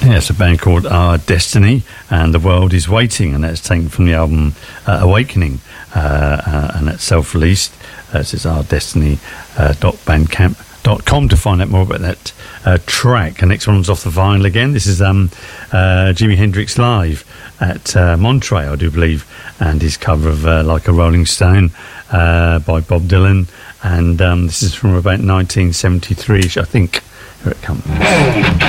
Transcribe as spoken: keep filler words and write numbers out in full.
Yeah, it's a band called Our Destiny, and The World Is Waiting, and that's taken from the album uh, Awakening, uh, uh, and that's self-released. Uh, so it's our destiny dot bandcamp dot com to find out more about that uh, track. The next one's off the vinyl again. This is um, uh, Jimi Hendrix live at uh, Monterey, I do believe, and his cover of uh, Like a Rolling Stone uh, by Bob Dylan. And um, this is from about nineteen seventy-three, I think. Here it comes.